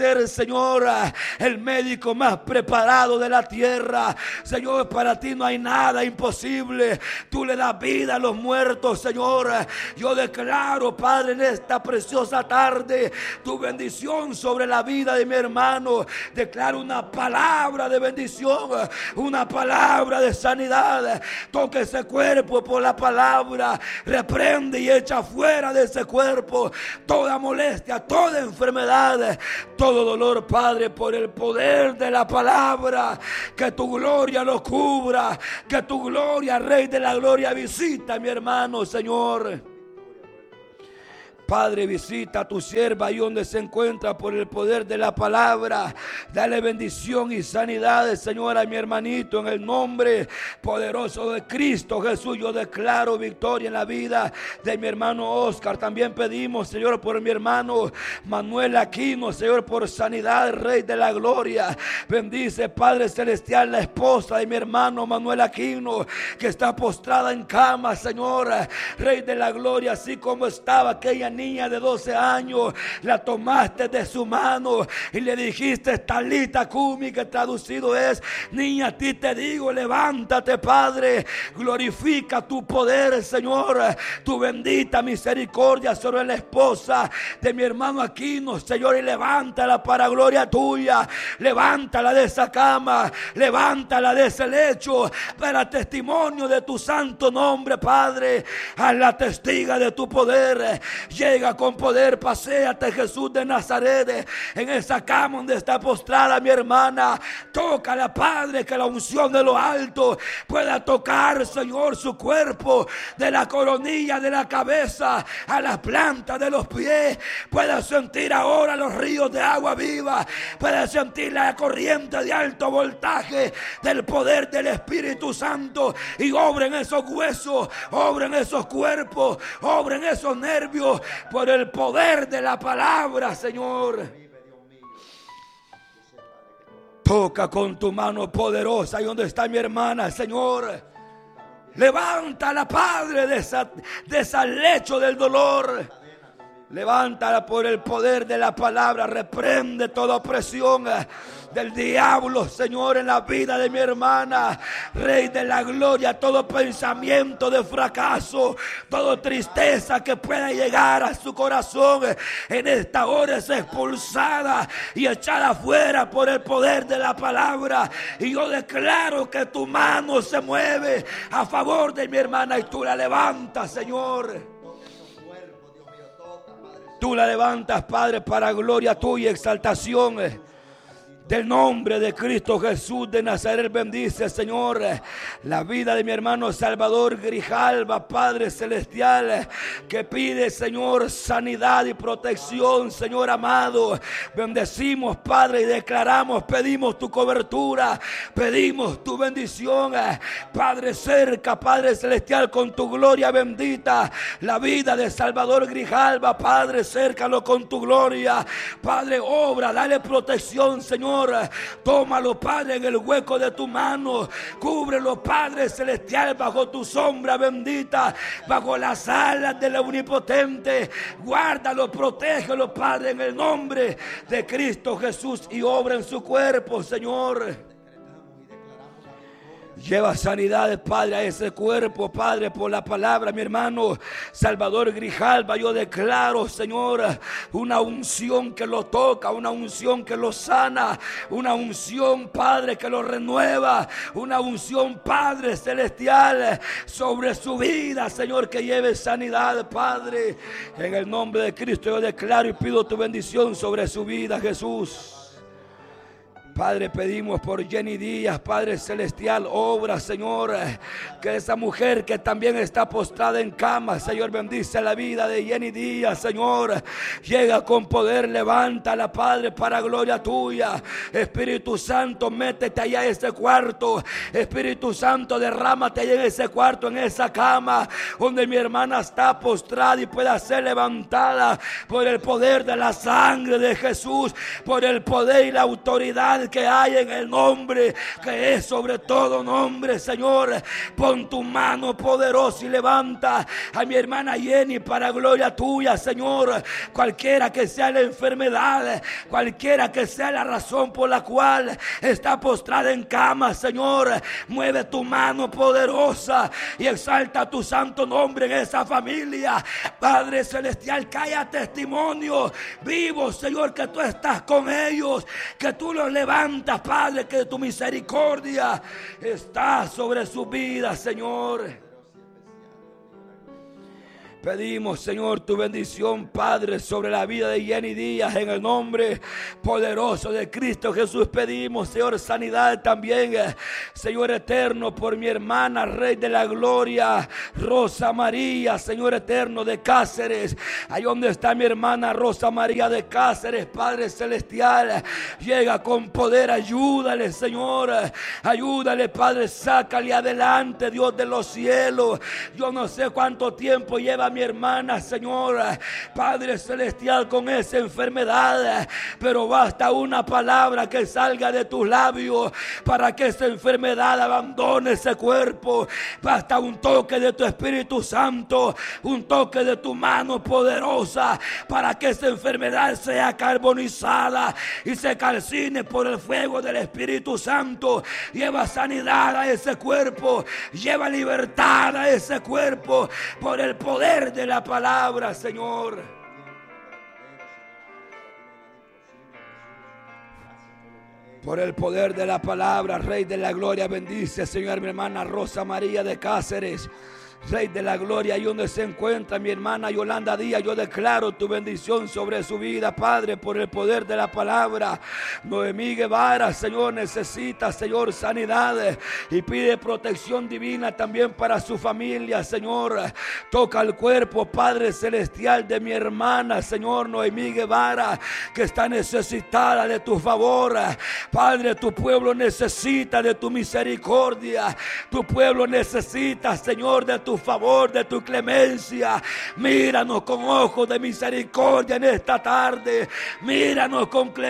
Señor, el médico más preparado de la tierra. Señor, para ti no hay nada imposible. Tú le das vida a los muertos, Señor. Yo declaro, Padre, en esta preciosa tarde, tu bendición sobre la vida de mi hermano. Declaro una palabra de bendición, una palabra de sanidad. Toque ese cuerpo por la palabra. Reprende y echa fuera de ese cuerpo toda molestia, toda enfermedad, todo dolor, Padre, por el poder de la palabra. Que tu gloria lo cubra, que tu gloria, Rey de la gloria, visita a mi hermano, Señor. Padre, visita a tu sierva ahí donde se encuentra por el poder de la palabra. Dale bendición y sanidad, Señor, a mi hermanito en el nombre poderoso de Cristo Jesús. Yo declaro victoria en la vida de mi hermano Oscar. También pedimos, Señor, por mi hermano Manuel Aquino, Señor, por sanidad, Rey de la gloria. Bendice, Padre celestial, la esposa de mi hermano Manuel Aquino, que está postrada en cama, Señor, Rey de la gloria, así como estaba aquella niña de 12 años, la tomaste de su mano y le dijiste, Talita Cumi, que traducido es, niña, a ti te digo, levántate, Padre. Glorifica tu poder, Señor, tu bendita misericordia sobre la esposa de mi hermano Aquino, Señor, y levántala para gloria tuya. Levántala de esa cama, levántala de ese lecho, para testimonio de tu santo nombre, Padre. A la testiga de tu poder. Llega con poder, paséate, Jesús de Nazaret, en esa cama donde está postrada mi hermana. Tócala, Padre, que la unción de lo alto pueda tocar, Señor, su cuerpo, de la coronilla de la cabeza a las plantas de los pies. Pueda sentir ahora los ríos de agua viva, pueda sentir la corriente de alto voltaje del poder del Espíritu Santo, y obra en esos huesos, obra en esos cuerpos, obra en esos nervios, por el poder de la palabra, Señor. Toca con tu mano poderosa ahí donde está mi hermana, Señor. Levántala, Padre, de esa lecho del dolor. Levántala por el poder de la palabra. Reprende toda opresión del diablo, Señor, en la vida de mi hermana. Rey de la gloria, todo pensamiento de fracaso, toda tristeza que pueda llegar a su corazón, en esta hora es expulsada y echada fuera por el poder de la palabra. Y yo declaro que tu mano se mueve a favor de mi hermana y tú la levantas, Señor. Tú la levantas, Padre, para gloria tuya y exaltación del nombre de Cristo Jesús de Nazaret. Bendice, Señor, la vida de mi hermano Salvador Grijalva, Padre celestial, que pide, Señor, sanidad y protección, Señor amado. Bendecimos, Padre, y declaramos, pedimos tu cobertura, pedimos tu bendición, Padre, cerca, Padre celestial, con tu gloria bendita, la vida de Salvador Grijalva, Padre, cércalo con tu gloria, Padre, obra, dale protección, Señor. Tómalo, Padre, en el hueco de tu mano. Cúbrelo, Padre celestial, bajo tu sombra bendita, bajo las alas del Omnipotente. Guárdalo, protégelo, Padre, en el nombre de Cristo Jesús, y obra en su cuerpo, Señor. Lleva sanidad, Padre, a ese cuerpo, Padre, por la palabra, mi hermano Salvador Grijalva. Yo declaro, Señor, una unción que lo toca, una unción que lo sana, una unción, Padre, que lo renueva, una unción, Padre celestial, sobre su vida, Señor, que lleve sanidad, Padre. En el nombre de Cristo yo declaro y pido tu bendición sobre su vida, Jesús. Padre, pedimos por Jenny Díaz, Padre celestial, obra, Señor, que esa mujer que también está postrada en cama, Señor, bendice la vida de Jenny Díaz, Señor. Llega con poder, levántala, Padre, para gloria tuya. Espíritu Santo, métete allá en ese cuarto. Espíritu Santo, derrámate allá en ese cuarto, en esa cama donde mi hermana está postrada, y pueda ser levantada por el poder de la sangre de Jesús, por el poder y la autoridad autoridad que hay en el nombre que es sobre todo nombre, Señor. Pon tu mano poderosa y levanta a mi hermana Jenny para gloria tuya, Señor. Cualquiera que sea la enfermedad, cualquiera que sea la razón por la cual está postrada en cama, Señor, mueve tu mano poderosa y exalta tu santo nombre en esa familia. Padre celestial, que haya testimonio vivo, Señor, que tú estás con ellos, que tú los levantas, Padre, que tu misericordia está sobre su vida, Señor. Pedimos, Señor, tu bendición, Padre, sobre la vida de Jenny Díaz, en el nombre poderoso de Cristo Jesús. Pedimos, Señor, sanidad también, Señor eterno, por mi hermana, Rey de la Gloria, Rosa María, Señor eterno, de Cáceres. Ahí donde está mi hermana Rosa María de Cáceres, Padre celestial, llega con poder, ayúdale, Señor, ayúdale, Padre, sácale adelante, Dios de los cielos. Yo no sé cuánto tiempo lleva mi hermana, Señor, Padre celestial, con esa enfermedad, pero basta una palabra que salga de tus labios para que esa enfermedad abandone ese cuerpo. Basta un toque de tu Espíritu Santo, un toque de tu mano poderosa para que esa enfermedad sea carbonizada y se calcine por el fuego del Espíritu Santo. Lleva sanidad a ese cuerpo, lleva libertad a ese cuerpo por el poder de la palabra, Señor. Por el poder de la palabra, Rey de la Gloria, bendice, Señor, mi hermana Rosa María de Cáceres. Rey de la Gloria, ahí donde se encuentra mi hermana Yolanda Díaz, yo declaro tu bendición sobre su vida, Padre, por el poder de la palabra. Noemí Guevara, Señor, necesita, Señor, sanidad y pide protección divina también para su familia, Señor. Toca el cuerpo, Padre celestial, de mi hermana, Señor, Noemí Guevara, que está necesitada de tu favor. Padre, tu pueblo necesita de tu misericordia. Tu pueblo necesita, Señor, de tu favor, de tu clemencia. Míranos con ojos de misericordia en esta tarde. Míranos con clemencia.